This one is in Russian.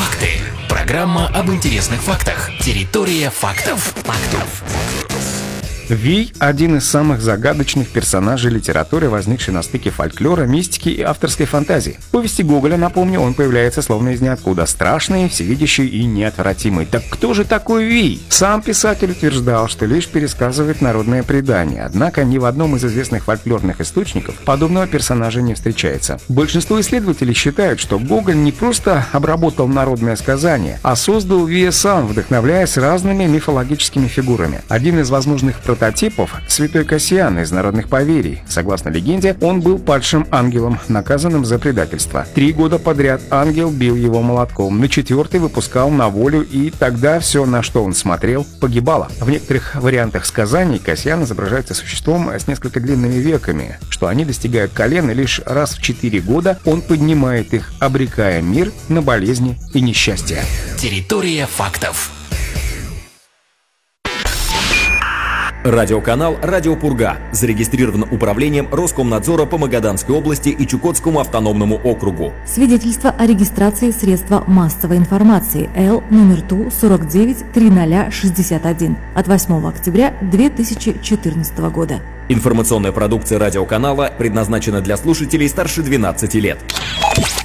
Факты. Программа об интересных фактах. Территория фактов. Вий – один из самых загадочных персонажей литературы, возникшей на стыке фольклора, мистики и авторской фантазии. В повести Гоголя, напомню, он появляется словно из ниоткуда, страшный, всевидящий и неотвратимый. Так кто же такой Вий? Сам писатель утверждал, что лишь пересказывает народное предание, однако ни в одном из известных фольклорных источников подобного персонажа не встречается. Большинство исследователей считают, что Гоголь не просто обработал народное сказание, а создал Вия сам, вдохновляясь разными мифологическими фигурами. Один из возможных прототипов – святой Кассиан из народных поверий. Согласно легенде, он был падшим ангелом, наказанным за предательство. 3 года подряд ангел бил его молотком, на 4-й выпускал на волю, и тогда все, на что он смотрел, погибало. В некоторых вариантах сказаний Кассиан изображается существом с несколько длинными веками, что они достигают колен, и лишь раз в 4 года он поднимает их, обрекая мир на болезни и несчастья. Территория фактов. Радиоканал «Радио Пурга» зарегистрирован управлением Роскомнадзора по Магаданской области и Чукотскому автономному округу. Свидетельство о регистрации средства массовой информации Л номер ТУ 493061 от 8 октября 2014 года. Информационная продукция радиоканала предназначена для слушателей старше 12 лет.